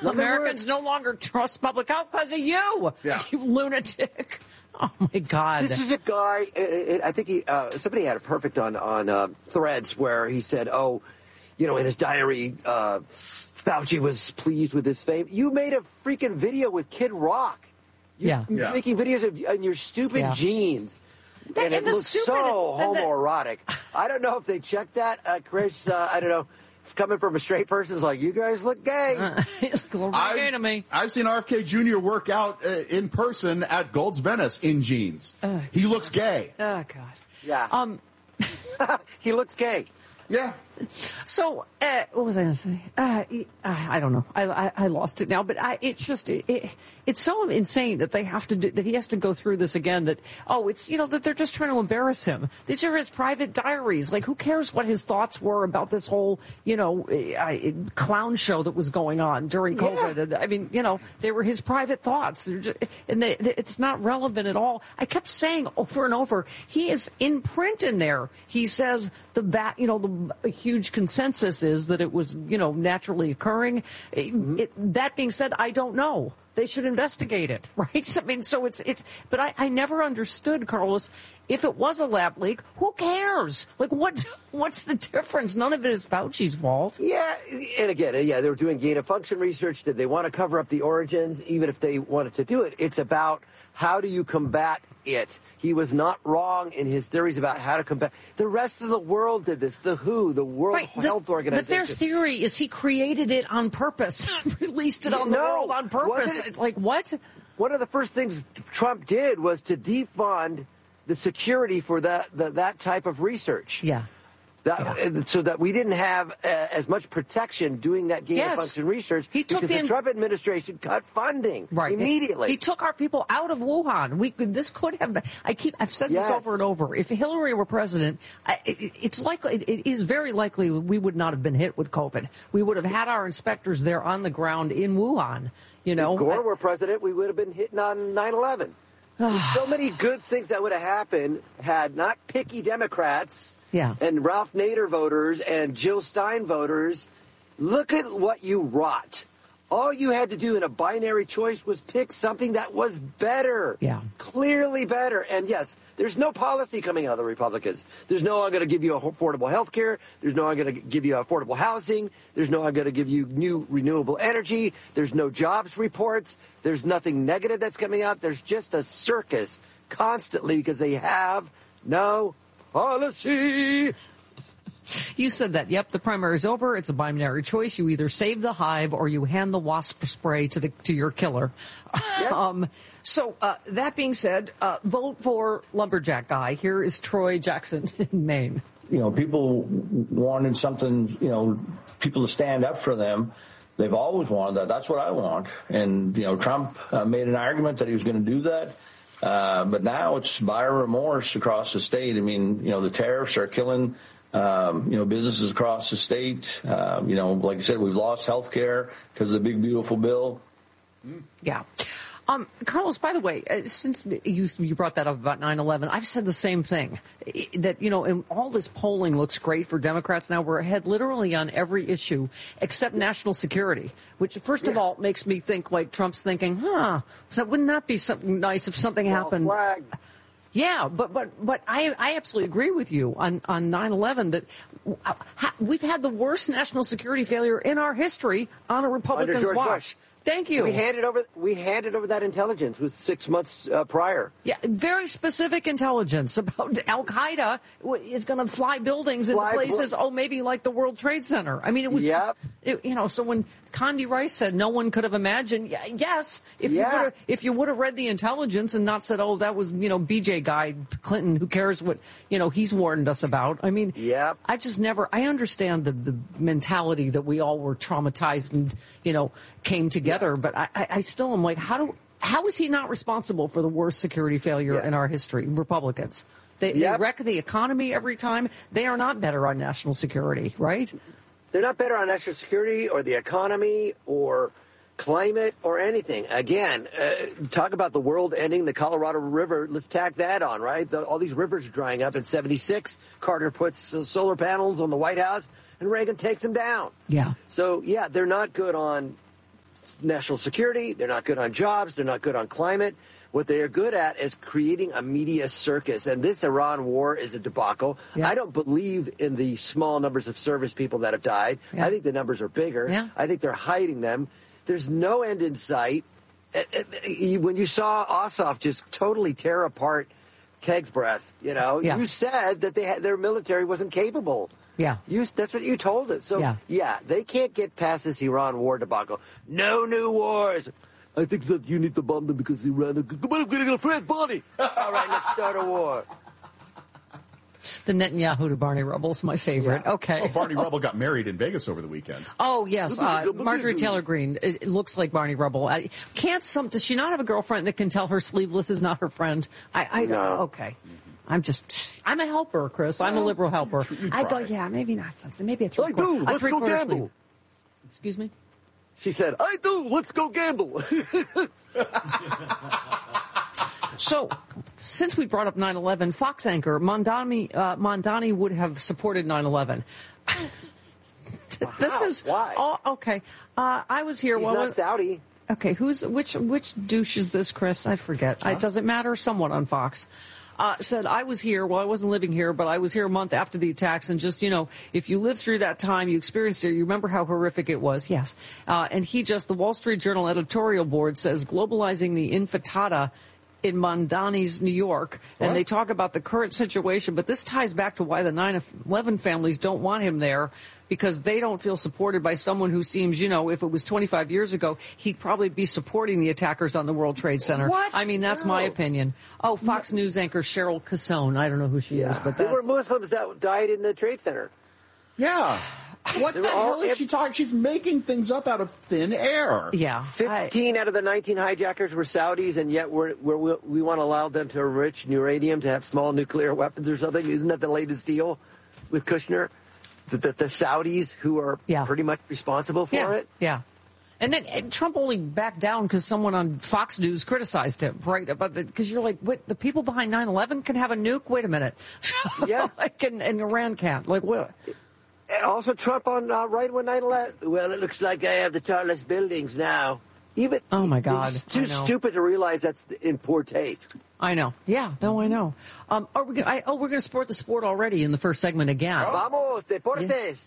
Americans no longer trust public health because of you, you lunatic. Oh, my God. This is a guy, I think somebody had it perfect on Threads where he said, in his diary, Fauci was pleased with his fame. You made a freaking video with Kid Rock. You're making videos of your stupid jeans. And it looks so homoerotic. I don't know if they checked that, Chris. I don't know. Coming from a straight person, it's like, you guys look gay. Gay to me. I've seen RFK Jr. work out in person at Gold's Venice in jeans. He looks gay. Oh, God. Yeah. He looks gay. Yeah. So, what was I going to say? I don't know. I lost it now, but it's so insane that they have to that he has to go through this again. That that they're just trying to embarrass him. These are his private diaries. Like, who cares what his thoughts were about this whole clown show that was going on during COVID? And, I mean, they were his private thoughts, it's not relevant at all. I kept saying over and over, he is in print in there. He says the huge consensus is that it was, naturally occurring. That being said, I don't know. They should investigate it, right? I mean, so but I never understood, Carlos, if it was a lab leak, who cares? Like, what's the difference? None of it is Fauci's fault. Yeah, and again, they were doing gain-of-function research. Did they want to cover up the origins? Even if they wanted to do it, it's about how do you combat it. He was not wrong in his theories about how to combat. The rest of the world did this. The WHO, the World Health Organization. But their theory is he created it on purpose, released it on the world on purpose. It's like, what? One of the first things Trump did was to defund the security for that type of research. Yeah. So that we didn't have as much protection doing that gain-of-function research because the Trump administration cut funding immediately. He took our people out of Wuhan. This could have been. I've said this over and over. If Hillary were president, it is very likely we would not have been hit with COVID. We would have had our inspectors there on the ground in Wuhan. If Gore were president, we would have been hitting on 9/11. So many good things that would have happened had not picky Democrats. Yeah. And Ralph Nader voters and Jill Stein voters, look at what you wrought. All you had to do in a binary choice was pick something that was better. Yeah. Clearly better. And yes, there's no policy coming out of the Republicans. There's no I'm going to give you affordable health care. There's no I'm going to give you affordable housing. There's no I'm going to give you new renewable energy. There's no jobs reports. There's nothing negative that's coming out. There's just a circus constantly because they have no policy. You said that. Yep, the primary's over. It's a binary choice. You either save the hive or you hand the wasp spray to your killer. Yep. So that being said, vote for Lumberjack Guy. Here is Troy Jackson in Maine. People wanted something, people to stand up for them. They've always wanted that. That's what I want. And, Trump made an argument that he was going to do that. But now it's buyer remorse across the state. I mean, the tariffs are killing, businesses across the state. Like I said, we've lost health care because of the big, beautiful bill. Yeah. Carlos, by the way, since you brought that up about 9/11, I've said the same thing. That, and all this polling looks great for Democrats now. We're ahead literally on every issue except national security, which, first of all, makes me think like Trump's thinking, wouldn't that be something nice if something happened? Flag. Yeah, but I absolutely agree with you on 9/11 that we've had the worst national security failure in our history on a Republican's watch. Bush. Thank you. We handed over that intelligence with 6 months prior. Yeah, very specific intelligence about Al Qaeda is going to fly buildings into places. Maybe like the World Trade Center. I mean, it was. Yep. So when Condi Rice said no one could have imagined, yes, if you would have read the intelligence and not said, that was BJ guy Clinton, who cares what he's warned us about. I mean, I just never. I understand the mentality that we all were traumatized and came together. But I still am like, how is he not responsible for the worst security failure in our history? Republicans. They wreck the economy every time. They are not better on national security, right? They're not better on national security or the economy or climate or anything. Again, talk about the world ending, the Colorado River. Let's tack that on, right? All these rivers are drying up. In 1976, Carter puts solar panels on the White House, and Reagan takes them down. Yeah. So, they're not good on national security. They're not good on jobs. They're not good on climate. What they are good at is creating a media circus. And this Iran war is a debacle. Yeah. I don't believe in the small numbers of service people that have died. Yeah. I think the numbers are bigger. Yeah. I think they're hiding them. There's no end in sight. When you saw Ossoff just totally tear apart Keg's breath, Yeah. you said that their military wasn't capable. Yeah. That's what you told us. So, yeah, they can't get past this Iran war debacle. No new wars. I think that you need to bomb them because Iran. Come on, I'm getting a Fred body. All right, let's start a war. The Netanyahu to Barney Rubble's my favorite. Yeah. Okay. Oh, Barney Rubble got married in Vegas over the weekend. Oh, yes. Marjorie Taylor Greene. It looks like Barney Rubble. Does she not have a girlfriend that can tell her sleeveless is not her friend? I don't. No. Okay. I'm a helper, Chris. I'm a liberal helper. You I go, try. yeah, maybe not something. Maybe a three I do. Let's go gamble. sleeve. Excuse me? She said, I do. Let's go gamble. So, since we brought up 9/11, Fox anchor Mondani would have supported 9/11. This is why? Oh, okay. I was here. He's not Saudi. Okay, which douche is this, Chris? I forget. It doesn't matter. Someone on Fox said, I was here. Well, I wasn't living here, but I was here a month after the attacks. And just, if you lived through that time, you experienced it, you remember how horrific it was. Yes. And the Wall Street Journal editorial board says globalizing the intifada in Mondani's New York. What? And they talk about the current situation, but this ties back to why the 9/11 families don't want him there, because they don't feel supported by someone who seems, if it was 25 years ago, he'd probably be supporting the attackers on the World Trade Center. What? I mean, that's my opinion. Oh, Fox News anchor Cheryl Cassone. I don't know who she is, but There that's... were Muslims that died in the Trade Center. Yeah. What They the were all hell is she talking? She's making things up out of thin air. Yeah. 15 out of the 19 hijackers were Saudis, and yet we want to allow them to enrich uranium to have small nuclear weapons or something. Isn't that the latest deal with Kushner? The Saudis who are pretty much responsible for it? Yeah. And then Trump only backed down because someone on Fox News criticized him, right? Because you're like, what? The people behind 9/11 can have a nuke? Wait a minute. Yeah. and Iran can't. Like, what? And also Trump on right when 9/11. Well, it looks like I have the tallest buildings now. Even Oh, my God. He's too I know. stupid to realize that's in poor taste. I know. Yeah. No, I know. We're going to support the sport already in the first segment again. Vamos, deportes.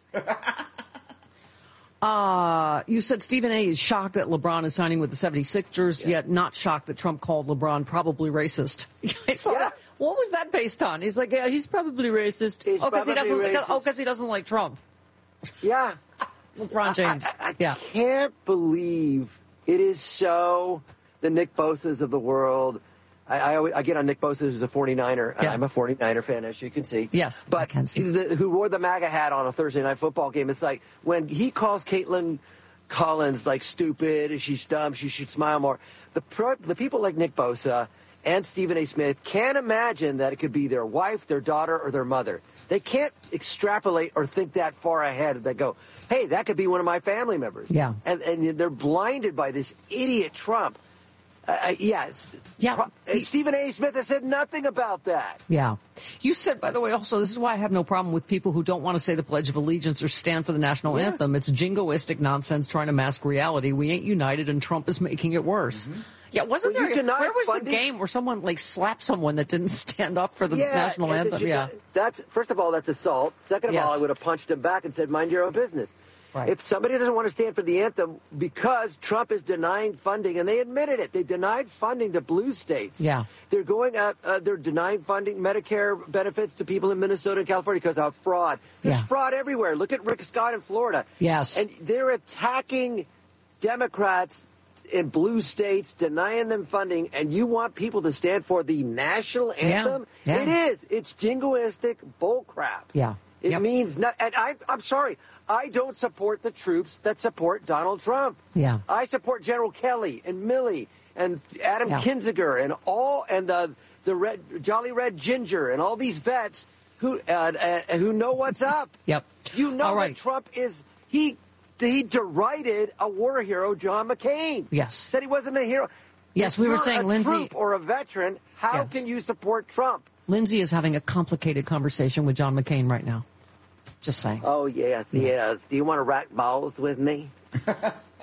You said Stephen A. is shocked that LeBron is signing with the 76ers, yet not shocked that Trump called LeBron probably racist. I saw that. What was that based on? He's like, yeah, he's probably racist. He's probably racist. Because he doesn't like Trump. Yeah. LeBron James. I Yeah. can't believe it is so the Nick Bosa's of the world. I get on Nick Bosa, who's a 49er. Yeah. I'm a 49er fan, as you can see. Yes, But I can see. who wore the MAGA hat on a Thursday night football game. It's like when he calls Caitlin Collins like stupid, she's dumb, she should smile more. The people like Nick Bosa and Stephen A. Smith can't imagine that it could be their wife, their daughter, or their mother. They can't extrapolate or think that far ahead. They go, hey, that could be one of my family members. Yeah. And they're blinded by this idiot Trump. Stephen A. Smith has said nothing about that. Yeah. You said, by the way, also, this is why I have no problem with people who don't want to say the Pledge of Allegiance or stand for the national anthem. It's jingoistic nonsense trying to mask reality. We ain't united, and Trump is making it worse. Mm-hmm. Yeah, where was the game where someone slapped someone that didn't stand up for the national anthem? That's first of all, that's assault. Second of all, I would have punched him back and said, mind your own business. Right. If somebody doesn't want to stand for the anthem because Trump is denying funding, and they admitted it, they denied funding to blue states. Yeah. They're they're denying funding, Medicare benefits to people in Minnesota and California because of fraud. There's fraud everywhere. Look at Rick Scott in Florida. Yes. And they're attacking Democrats in blue states, denying them funding, and you want people to stand for the national anthem? Yeah. It is. It's jingoistic bullcrap. Yeah. It means not. And I'm sorry. I don't support the troops that support Donald Trump. Yeah. I support General Kelly and Milley and Adam Kinzinger and the Jolly Red Ginger and all these vets who know what's up. Yep. You know that Trump is he derided a war hero, John McCain. Yes. Said he wasn't a hero. Yes, if we were you're saying, a Lindsay, troop or a veteran, how can you support Trump? Lindsay is having a complicated conversation with John McCain right now. Just saying. Oh, yeah. Do you want to rack balls with me?